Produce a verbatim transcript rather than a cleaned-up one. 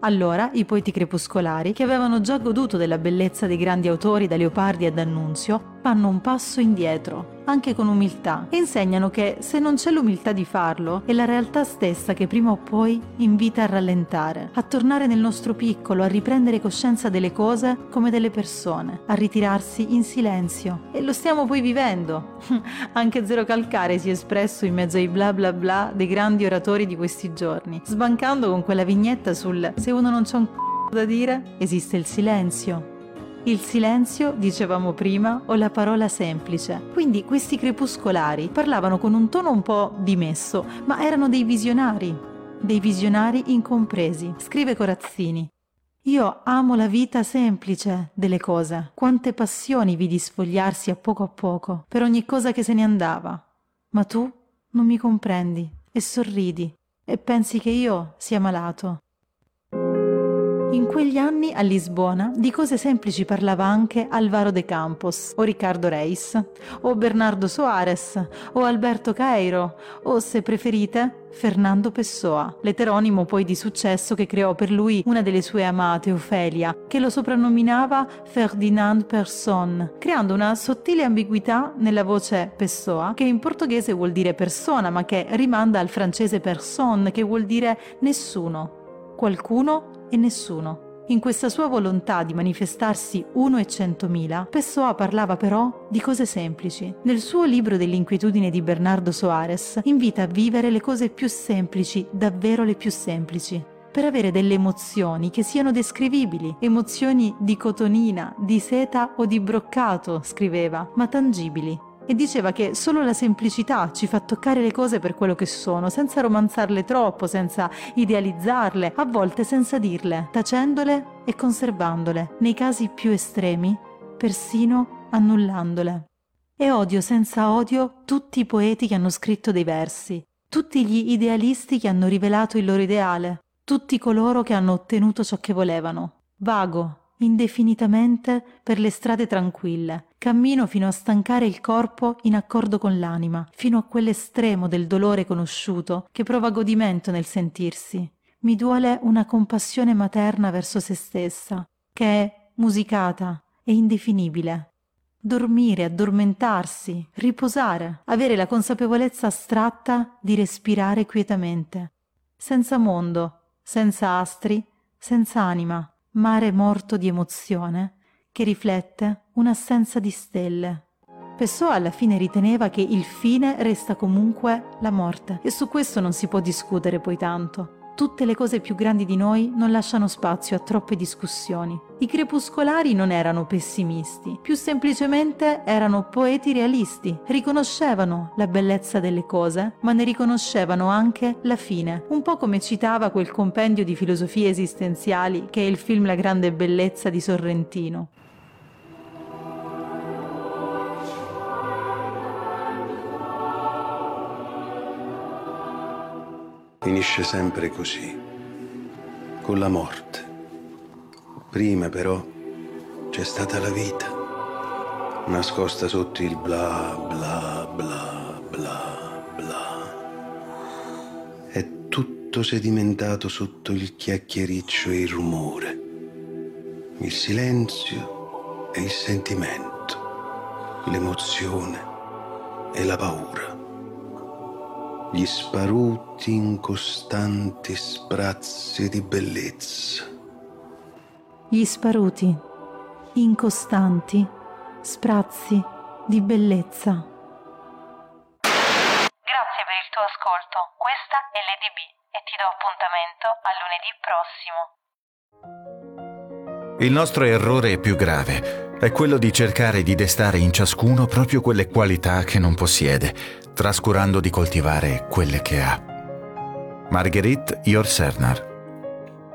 Allora i poeti crepuscolari, che avevano già goduto della bellezza dei grandi autori da Leopardi a D'Annunzio, fanno un passo indietro, anche con umiltà, e insegnano che se non c'è l'umiltà di farlo, è la realtà stessa che prima o poi invita a rallentare, a tornare nel nostro piccolo, a riprendere coscienza delle cose come delle persone, a ritirarsi in silenzio. E lo stiamo poi vivendo. Anche Zero Calcare si è espresso in mezzo ai bla bla bla dei grandi oratori di questi giorni, sbancando con quella vignetta sul "se uno non c'ha un c***o da dire, esiste il silenzio". Il silenzio, dicevamo prima, o la parola semplice. Quindi questi crepuscolari parlavano con un tono un po' dimesso, ma erano dei visionari, dei visionari incompresi. Scrive Corazzini: io amo la vita semplice delle cose. Quante passioni vidi sfogliarsi a poco a poco per ogni cosa che se ne andava. Ma tu non mi comprendi e sorridi e pensi che io sia malato. In quegli anni a Lisbona di cose semplici parlava anche Álvaro de Campos, o Ricardo Reis, o Bernardo Soares, o Alberto Caeiro, o, se preferite, Fernando Pessoa, l'eteronimo poi di successo che creò per lui una delle sue amate, Ofelia, che lo soprannominava Ferdinand Persson, creando una sottile ambiguità nella voce Pessoa, che in portoghese vuol dire persona, ma che rimanda al francese personne, che vuol dire nessuno, qualcuno e nessuno. In questa sua volontà di manifestarsi uno e centomila, Pessoa parlava però di cose semplici. Nel suo libro dell'inquietudine di Bernardo Soares invita a vivere le cose più semplici, davvero le più semplici, per avere delle emozioni che siano descrivibili, emozioni di cotonina, di seta o di broccato, scriveva, ma tangibili. E diceva che solo la semplicità ci fa toccare le cose per quello che sono, senza romanzarle troppo, senza idealizzarle, a volte senza dirle, tacendole e conservandole, nei casi più estremi, persino annullandole. E odio senza odio tutti i poeti che hanno scritto dei versi, tutti gli idealisti che hanno rivelato il loro ideale, tutti coloro che hanno ottenuto ciò che volevano. Vago, indefinitamente per le strade tranquille, cammino fino a stancare il corpo in accordo con l'anima, fino a quell'estremo del dolore conosciuto che prova godimento nel sentirsi. Mi duole una compassione materna verso se stessa, che è musicata e indefinibile. Dormire, addormentarsi, riposare, avere la consapevolezza astratta di respirare quietamente, senza mondo, senza astri, senza anima, mare morto di emozione che riflette un'assenza di stelle. Pessoa alla fine riteneva che il fine resta comunque la morte, e su questo non si può discutere poi tanto. Tutte le cose più grandi di noi non lasciano spazio a troppe discussioni. I crepuscolari non erano pessimisti, più semplicemente erano poeti realisti. Riconoscevano la bellezza delle cose, ma ne riconoscevano anche la fine. Un po' come citava quel compendio di filosofie esistenziali che è il film La grande bellezza di Sorrentino. Finisce sempre così, con la morte. Prima però c'è stata la vita, nascosta sotto il bla bla bla bla bla. È tutto sedimentato sotto il chiacchiericcio e il rumore, il silenzio e il sentimento, l'emozione e la paura. Gli sparuti incostanti sprazzi di bellezza. Gli sparuti incostanti sprazzi di bellezza. Grazie per il tuo ascolto. Questa è l'E D B e ti do appuntamento a lunedì prossimo. Il nostro errore più grave è quello di cercare di destare in ciascuno proprio quelle qualità che non possiede, trascurando di coltivare quelle che ha. Marguerite Yourcenar.